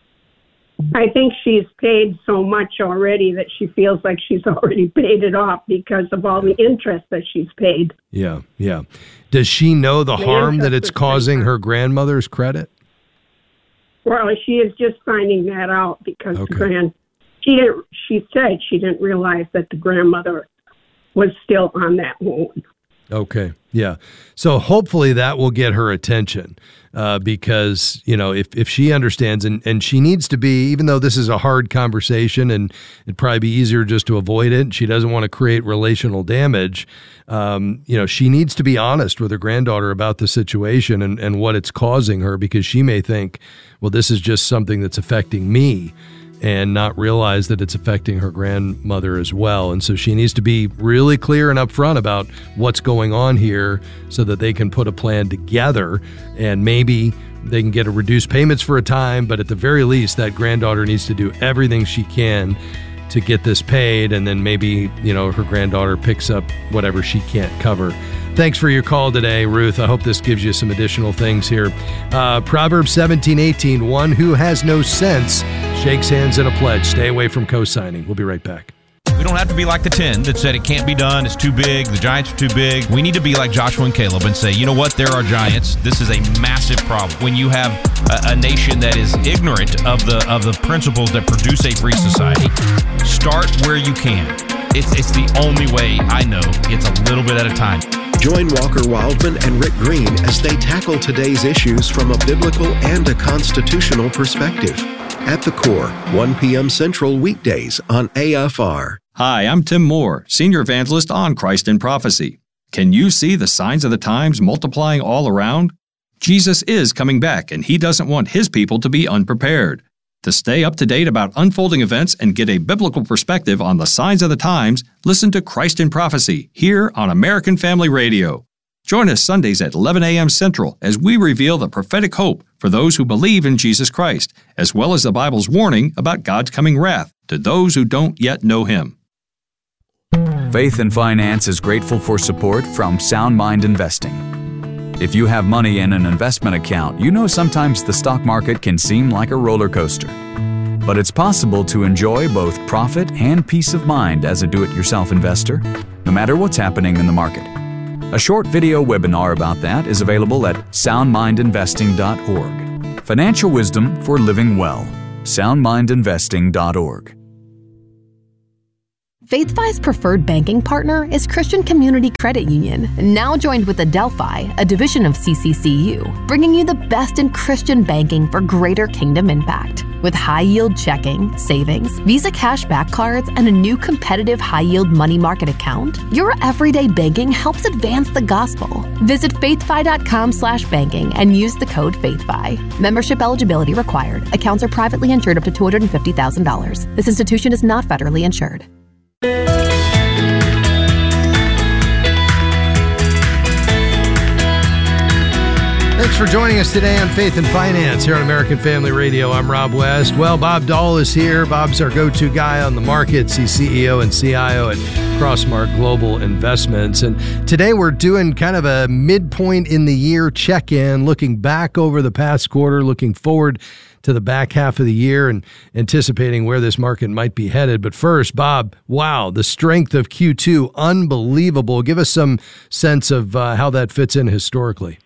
I think she's paid so much already that she feels like she's already paid it off because of all the interest that she's paid. Yeah, yeah. Does she know the, the harm that it's causing her grandmother's credit? Well, she is just finding that out because Okay. the grand she didn't. She said she didn't realize that the grandmother was still on that loan. Okay. Yeah. So hopefully that will get her attention uh, because, you know, if, if she understands and, and she needs to be, even though this is a hard conversation and it'd probably be easier just to avoid it, she doesn't want to create relational damage. Um, you know, she needs to be honest with her granddaughter about the situation and, and what it's causing her, because she may think, well, this is just something that's affecting me, and not realize that it's affecting her grandmother as well. And so she needs to be really clear and upfront about what's going on here so that they can put a plan together, and maybe they can get a reduced payments for a time, but at the very least, that granddaughter needs to do everything she can to get this paid, and then maybe, you know, her granddaughter picks up whatever she can't cover. Thanks for your call today, Ruth. I hope this gives you some additional things here. Uh, Proverbs seventeen eighteen, one who has no sense shakes hands in a pledge. Stay away from co-signing. We'll be right back. We don't have to be like the ten that said it can't be done, it's too big, the giants are too big. We need to be like Joshua and Caleb and say, you know what, there are giants. This is a massive problem. When you have a, a nation that is ignorant of the of the principles that produce a free society, start where you can. It's, it's the only way I know. It's a little bit at a time. Join Walker Wildman and Rick Green as they tackle today's issues from a biblical and a constitutional perspective. At the Core, one p.m. Central weekdays on A F R. Hi, I'm Tim Moore, Senior Evangelist on Christ in Prophecy. Can you see the signs of the times multiplying all around? Jesus is coming back, and He doesn't want His people to be unprepared. To stay up to date about unfolding events and get a biblical perspective on the signs of the times, listen to Christ in Prophecy here on American Family Radio. Join us Sundays at eleven a.m. Central as we reveal the prophetic hope for those who believe in Jesus Christ, as well as the Bible's warning about God's coming wrath to those who don't yet know Him. Faith and Finance is grateful for support from Sound Mind Investing. If you have money in an investment account, you know sometimes the stock market can seem like a roller coaster. But it's possible to enjoy both profit and peace of mind as a do-it-yourself investor, no matter what's happening in the market. A short video webinar about that is available at sound mind investing dot org. Financial wisdom for living well. sound mind investing dot org. FaithFi's preferred banking partner is Christian Community Credit Union, now joined with Adelphi, a division of C C C U, bringing you the best in Christian banking for greater kingdom impact. With high-yield checking, savings, Visa cashback cards, and a new competitive high-yield money market account, your everyday banking helps advance the gospel. Visit faithfi dot com slash banking and use the code FaithFi. Membership eligibility required. Accounts are privately insured up to two hundred fifty thousand dollars. This institution is not federally insured. Thanks for joining us today on Faith and Finance here on American Family Radio. I'm Rob West. Well, Bob Dahl is here. Bob's our go-to guy on the markets. He's C E O and C I O at Crossmark Global Investments. And today we're doing kind of a midpoint in the year check-in, looking back over the past quarter, looking forward to the back half of the year and anticipating where this market might be headed. But first, Bob, wow, the strength of Q two, unbelievable. Give us some sense of uh, how that fits in historically.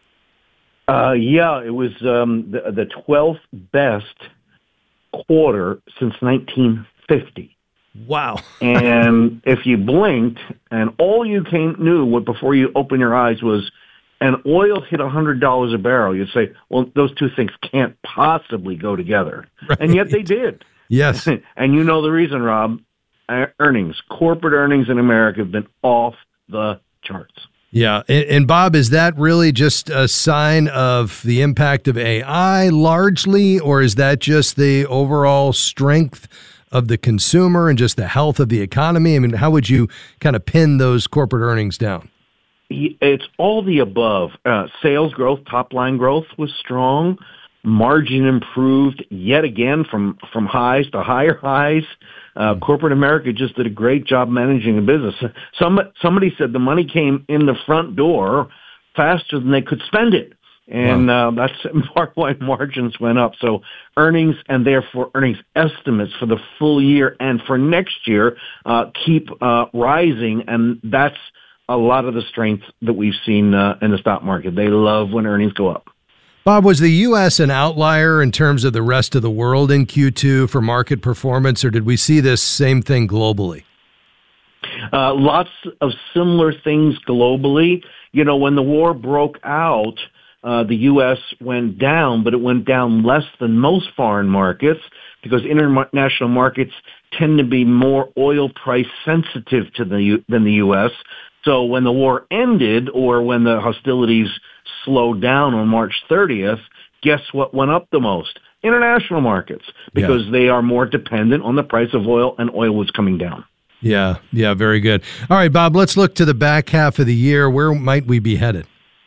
Uh, yeah, it was um, the, the twelfth best quarter since nineteen fifty. Wow. And if you blinked and all you came, knew before you opened your eyes was an oil hit one hundred dollars a barrel, you'd say, well, those two things can't possibly go together. Right. And yet they did. Yes. And you know the reason, Rob. Earnings, corporate earnings in America have been off the charts. Yeah. And, and Bob, is that really just a sign of the impact of A I largely, or is that just the overall strength of the consumer and just the health of the economy? I mean, how would you kind of pin those corporate earnings down? It's all the above. Uh, sales growth, top line growth was strong. Margin improved yet again from, from highs to higher highs. Uh, corporate America just did a great job managing the business. Some, somebody said the money came in the front door faster than they could spend it. And wow. uh, that's in part why margins went up. So earnings and therefore earnings estimates for the full year and for next year uh, keep uh, rising. And that's a lot of the strength that we've seen uh, in the stock market. They love when earnings go up. Bob, was the U S an outlier in terms of the rest of the world in Q two for market performance, or did we see this same thing globally? Uh, lots of similar things globally. You know, when the war broke out, uh, the U S went down, but it went down less than most foreign markets because international markets tend to be more oil price sensitive to the U- than the U S. So when the war ended or when the hostilities slowed down on March thirtieth, guess what went up the most? International markets, because yeah. they are more dependent on the price of oil, and oil was coming down. Yeah, yeah, very good. All right, Bob, let's look to the back half of the year. Where might we be headed?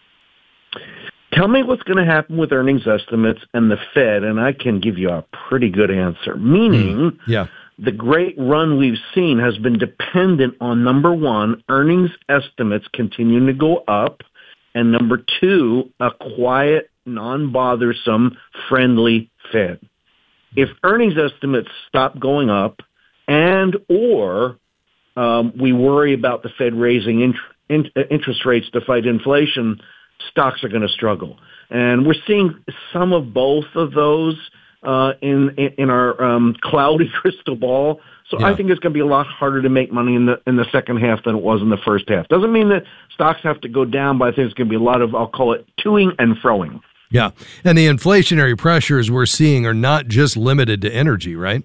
Tell me what's going to happen with earnings estimates and the Fed, and I can give you a pretty good answer. Meaning, mm, yeah. the great run we've seen has been dependent on, number one, earnings estimates continuing to go up, and number two, a quiet, non-bothersome, friendly Fed. If earnings estimates stop going up and or um, we worry about the Fed raising int- in- interest rates to fight inflation, stocks are going to struggle. And we're seeing some of both of those uh, in, in in our um, cloudy crystal ball. So yeah. I think it's going to be a lot harder to make money in the in the second half than it was in the first half. Doesn't mean that stocks have to go down, but I think it's going to be a lot of, I'll call it, toing and froing. Yeah, and the inflationary pressures we're seeing are not just limited to energy, right?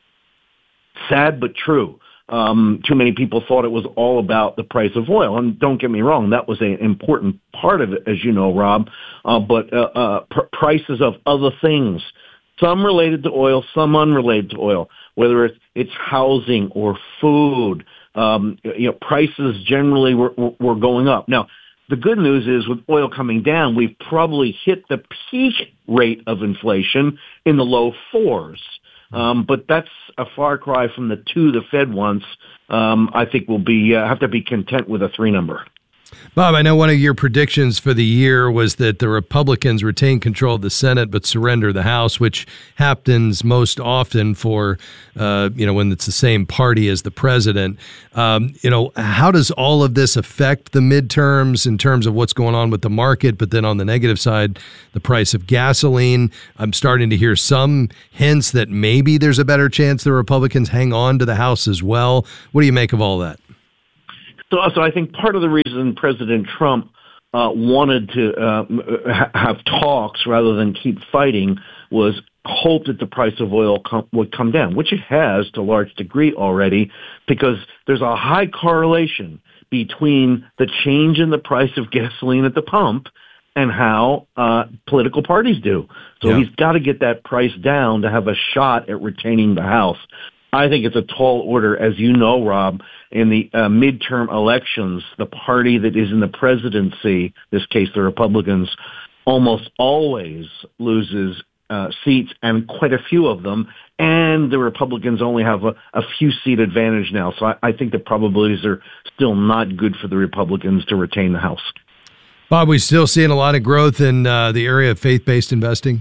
Sad but true. Um, too many people thought it was all about the price of oil. And don't get me wrong, that was an important part of it, as you know, Rob. Uh, but uh, uh, pr- prices of other things, some related to oil, some unrelated to oil, whether it's, it's housing or food, um, you know, prices generally were, were going up. Now, the good news is with oil coming down, we've probably hit the peak rate of inflation in the low fours. Um, but that's a far cry from the two the Fed wants. Um, I think we'll be uh, have to be content with a three number. Bob, I know one of your predictions for the year was that the Republicans retain control of the Senate but surrender the House, which happens most often for, uh, you know, when it's the same party as the president. Um, you know, how does all of this affect the midterms in terms of what's going on with the market? But then on the negative side, the price of gasoline. I'm starting to hear some hints that maybe there's a better chance the Republicans hang on to the House as well. What do you make of all that? So, so I think part of the reason President Trump uh, wanted to uh, ha- have talks rather than keep fighting was hope that the price of oil com- would come down, which it has to a large degree already, because there's a high correlation between the change in the price of gasoline at the pump and how uh, political parties do. So yeah. He's got to get that price down to have a shot at retaining the House. I think it's a tall order, as you know, Rob. In the uh, midterm elections, the party that is in the presidency, this case the Republicans, almost always loses uh, seats, and quite a few of them. And the Republicans only have a, a few seat advantage now. So I, I think the probabilities are still not good for the Republicans to retain the House. Bob, we still seeing a lot of growth in uh, the area of faith-based investing?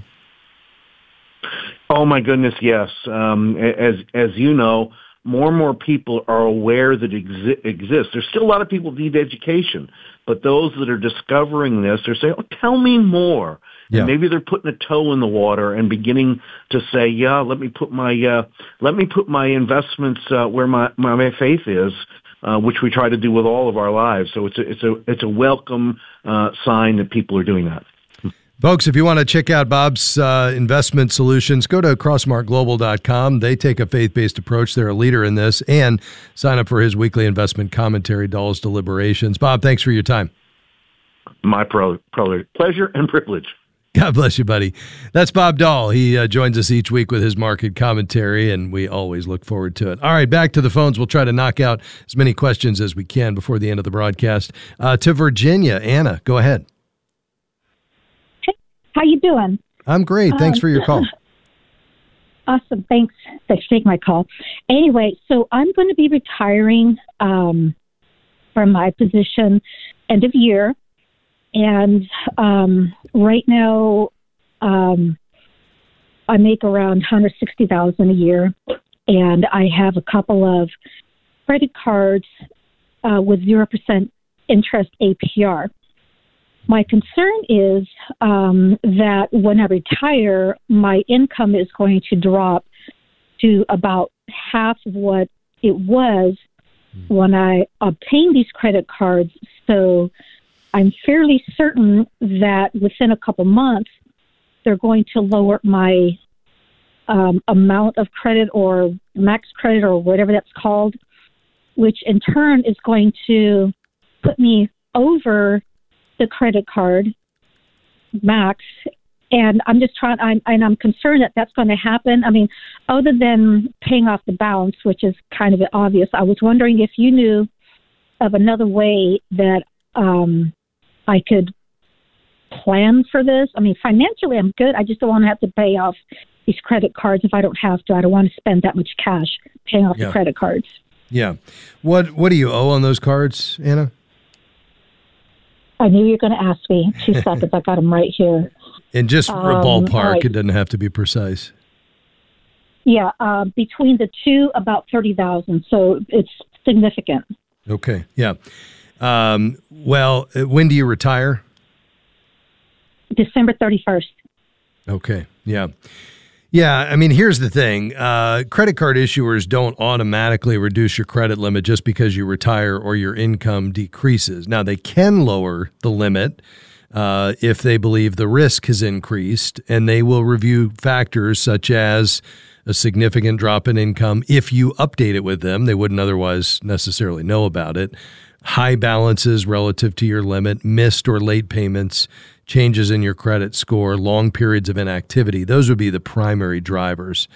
Oh my goodness, yes. Um, as as you know, more and more people are aware that it exi- exists. There's still a lot of people who need education, but those that are discovering this are saying, "Oh, tell me more." Yeah. And maybe they're putting a toe in the water and beginning to say, "Yeah, let me put my uh, let me put my investments uh, where my, my my faith is," uh, which we try to do with all of our lives. So it's a it's a it's a welcome uh, sign that people are doing that. Folks, if you want to check out Bob's uh, investment solutions, go to crossmark global dot com. They take a faith-based approach. They're a leader in this. And sign up for his weekly investment commentary, Dahl's Deliberations. Bob, thanks for your time. My pro- pro- pleasure and privilege. God bless you, buddy. That's Bob Dahl. He uh, joins us each week with his market commentary, and we always look forward to it. All right, back to the phones. We'll try to knock out as many questions as we can before the end of the broadcast. Uh, to Virginia, Anna, go ahead. How you doing? I'm great. Thanks um, for your call. Awesome. Thanks. Thanks for taking my call. Anyway, so I'm going to be retiring um, from my position end of year. And um, right now um, I make around one hundred sixty thousand dollars a year. And I have a couple of credit cards uh, with zero percent interest A P R. My concern is um, that when I retire, my income is going to drop to about half of what it was when I obtained these credit cards. So I'm fairly certain that within a couple months, they're going to lower my um, amount of credit or max credit or whatever that's called, which in turn is going to put me over the credit card max. And I'm just trying, I'm, and I'm concerned that that's going to happen. I mean, other than paying off the balance, which is kind of obvious, I was wondering if you knew of another way that um, I could plan for this. I mean, financially, I'm good. I just don't want to have to pay off these credit cards if I don't have to. I don't want to spend that much cash paying off yeah. the credit cards. Yeah. What What do you owe on those cards, Anna? I knew you were going to ask me. Two seconds. I got them right here. And just um, a ballpark. Right. It doesn't have to be precise. Yeah. Uh, between the two, about thirty thousand. So it's significant. Okay. Yeah. Um, well, when do you retire? December thirty-first. Okay. Yeah. Yeah, I mean, here's the thing. Uh, credit card issuers don't automatically reduce your credit limit just because you retire or your income decreases. Now, they can lower the limit uh, if they believe the risk has increased, and they will review factors such as a significant drop in income. If you update it with them, they wouldn't otherwise necessarily know about it. High balances relative to your limit, missed or late payments, changes in your credit score, long periods of inactivity. Those would be the primary drivers.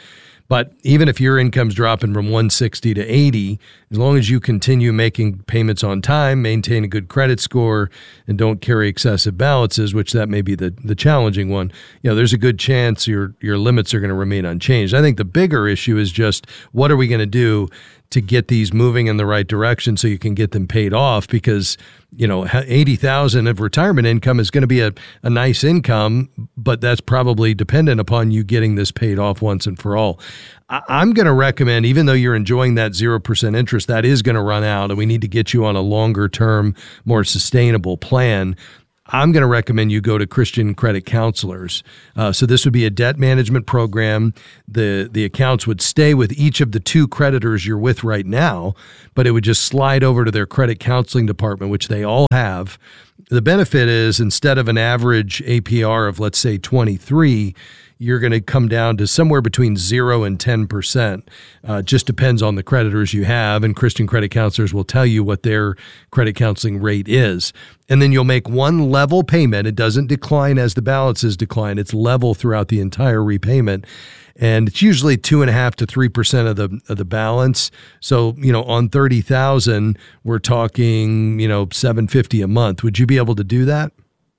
But even if your income's dropping from one sixty to eighty, as long as you continue making payments on time, maintain a good credit score, and don't carry excessive balances, which that may be the, the challenging one, you know, there's a good chance your your limits are going to remain unchanged. I think the bigger issue is just what are we going to do to get these moving in the right direction so you can get them paid off, because, you know, eighty thousand of retirement income is going to be a, a nice income, but that's probably dependent upon you getting this paid off once and for all. I, I'm going to recommend, even though you're enjoying that zero percent interest, that is going to run out and we need to get you on a longer term, more sustainable plan. I'm going to recommend you go to Christian Credit Counselors. Uh, so this would be a debt management program. The the accounts would stay with each of the two creditors you're with right now, but it would just slide over to their credit counseling department, which they all have. The benefit is, instead of an average A P R of, let's say, twenty-three, you're going to come down to somewhere between zero and ten percent. Uh, just depends on the creditors you have, and Christian Credit Counselors will tell you what their credit counseling rate is. And then you'll make one level payment. It doesn't decline as the balances decline. It's level throughout the entire repayment. And it's usually two and a half to three percent of the of the balance. So, you know, on thirty thousand, we're talking, you know, seven fifty a month. Would you be able to do that?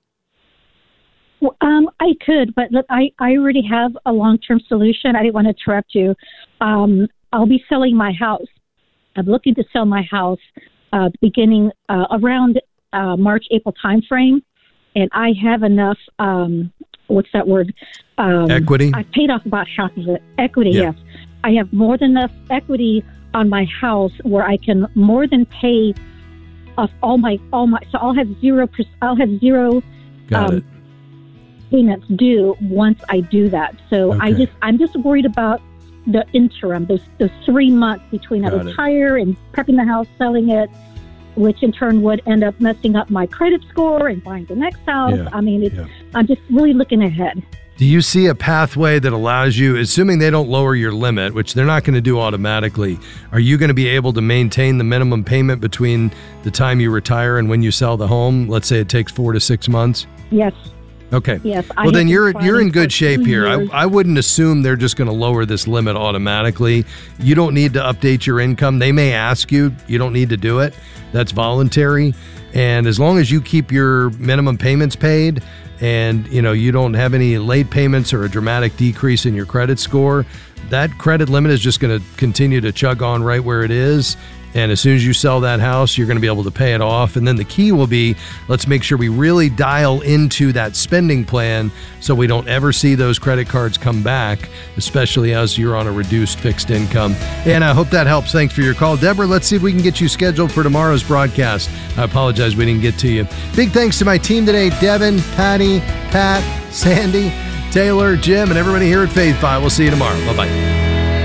Well, um, I could, but look, I, I already have a long-term solution. I didn't want to interrupt you. Um, I'll be selling my house. I'm looking to sell my house uh, beginning uh, around uh, March, April timeframe, and I have enough. Um, what's that word? Um, equity. I paid off about half of it. Equity, yeah. Yes. I have more than enough equity on my house where I can more than pay off all my all my. So I'll have zero. I'll have zero. Got um, it. Payments due once I do that. So Okay. I just I'm just worried about the interim, those those three months between I Got it. retire and prepping the house, selling it, which in turn would end up messing up my credit score and buying the next house. Yeah. I mean, it's, I'm just really looking ahead. Do you see a pathway that allows you, assuming they don't lower your limit, which they're not going to do automatically, are you going to be able to maintain the minimum payment between the time you retire and when you sell the home? Let's say it takes four to six months. Yes. Okay. Yes. I Well, then have been you're you're in planning good for shape two here. I, years. I wouldn't assume they're just going to lower this limit automatically. You don't need to update your income. They may ask you. You don't need to do it. That's voluntary. And as long as you keep your minimum payments paid and, you know, you don't have any late payments or a dramatic decrease in your credit score, that credit limit is just going to continue to chug on right where it is. And as soon as you sell that house, you're going to be able to pay it off. And then the key will be, let's make sure we really dial into that spending plan so we don't ever see those credit cards come back, especially as you're on a reduced fixed income. And I hope that helps. Thanks for your call. Deborah, let's see if we can get you scheduled for tomorrow's broadcast. I apologize we didn't get to you. Big thanks to my team today, Devin, Patty, Pat, Sandy, Taylor, Jim, and everybody here at Faith Five. We'll see you tomorrow. Bye-bye.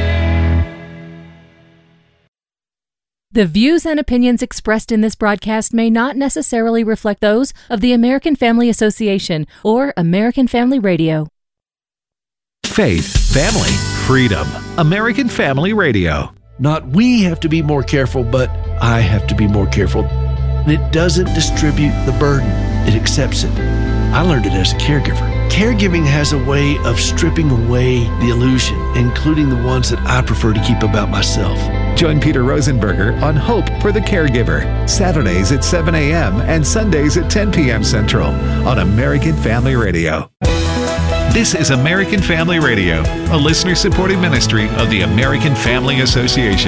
The views and opinions expressed in this broadcast may not necessarily reflect those of the American Family Association or American Family Radio. Faith, family, freedom. American Family Radio. Not we have to be more careful, but I have to be more careful. And it doesn't distribute the burden, it accepts it. I learned it as a caregiver. Caregiving has a way of stripping away the illusion, including the ones that I prefer to keep about myself. Join Peter Rosenberger on Hope for the Caregiver, Saturdays at seven a.m. and Sundays at ten p.m. Central on American Family Radio. This is American Family Radio, a listener-supported ministry of the American Family Association.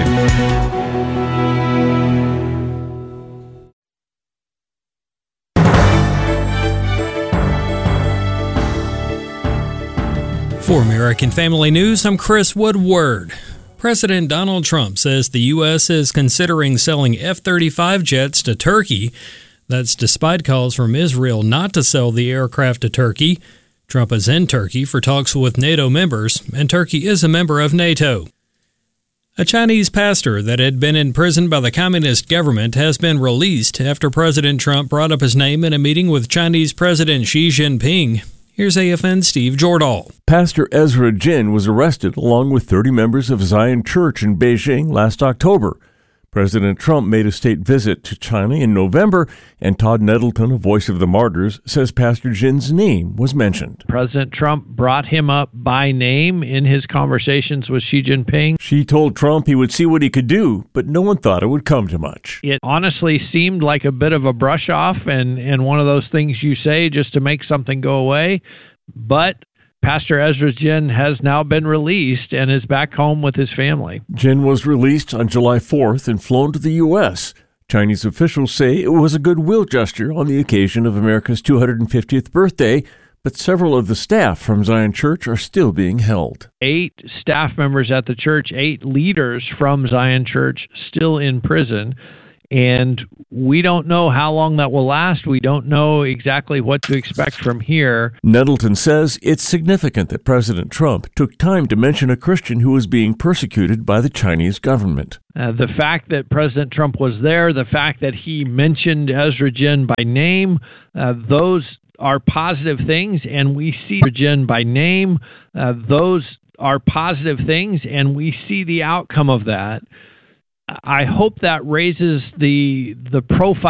For American Family News, I'm Chris Woodward. President Donald Trump says the U S is considering selling F thirty-five jets to Turkey. That's despite calls from Israel not to sell the aircraft to Turkey. Trump is in Turkey for talks with NATO members, and Turkey is a member of NATO. A Chinese pastor that had been imprisoned by the communist government has been released after President Trump brought up his name in a meeting with Chinese President Xi Jinping. Here's A F N's Steve Jordahl. Pastor Ezra Jin was arrested along with thirty members of Zion Church in Beijing last October. President Trump made a state visit to China in November, and Todd Nettleton, a voice of the martyrs, says Pastor Jin's name was mentioned. President Trump brought him up by name in his conversations with Xi Jinping. Xi told Trump he would see what he could do, but no one thought it would come to much. It honestly seemed like a bit of a brush off and, and one of those things you say just to make something go away. But Pastor Ezra Jin has now been released and is back home with his family. Jin was released on July fourth and flown to the U S Chinese officials say it was a goodwill gesture on the occasion of America's two hundred fiftieth birthday, but several of the staff from Zion Church are still being held. Eight staff members at the church, eight leaders from Zion Church still in prison. And we don't know how long that will last. We don't know exactly what to expect from here. Nettleton says it's significant that President Trump took time to mention a Christian who was being persecuted by the Chinese government. Uh, the fact that President Trump was there, the fact that he mentioned Ezra Jin by name, uh, those are positive things, and we see Ezra Jin by name. Uh, those are positive things, and we see the outcome of that. I hope that raises the the profile